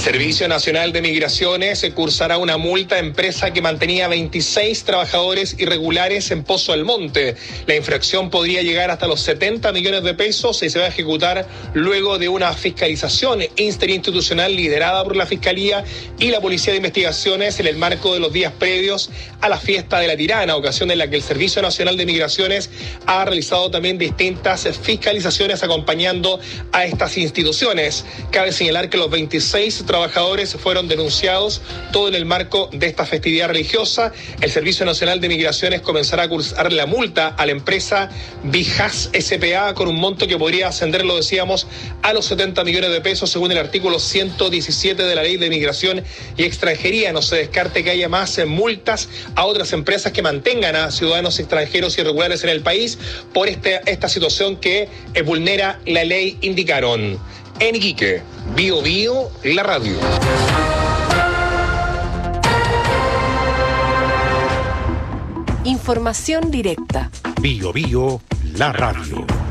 Servicio Nacional de Migraciones cursará una multa a empresa que mantenía 26 trabajadores irregulares en Pozo Almonte. La infracción podría llegar hasta los 70 millones de pesos y se va a ejecutar luego de una fiscalización interinstitucional liderada por la Fiscalía y la Policía de Investigaciones en el marco de los días previos a la fiesta de la Tirana, ocasión en la que el Servicio Nacional de Migraciones ha realizado también distintas fiscalizaciones acompañando a estas instituciones. Cabe señalar que los 26 trabajadores fueron denunciados, todo en el marco de esta festividad religiosa. El Servicio Nacional de Migraciones comenzará a cursar la multa a la empresa Vijas S.p.A. con un monto que podría ascender, lo decíamos, a los 70 millones de pesos según el artículo 117 de la Ley de Migración y Extranjería. No se descarte que haya más multas a otras empresas que mantengan a ciudadanos extranjeros irregulares en el país por esta situación que vulnera la ley, indicaron. En Iquique, Bio Bio, la radio. Información directa. Bio Bio, la radio.